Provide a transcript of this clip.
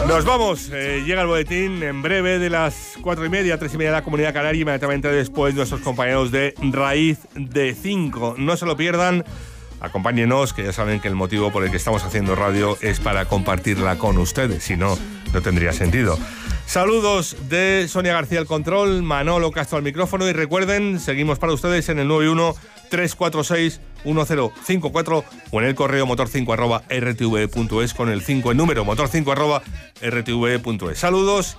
Nos vamos, llega el boletín en breve de las 4:30, 3:30 de la Comunidad Canaria, inmediatamente después nuestros compañeros de Raíz de 5. No se lo pierdan, acompáñenos, que ya saben que el motivo por el que estamos haciendo radio es para compartirla con ustedes, si no, no tendría sentido. Saludos de Sonia García al control, Manolo Castro al micrófono y recuerden, seguimos para ustedes en el 913461054 o en el correo motor5@rtve.es con el 5 en número, motor5@rtve.es. Saludos.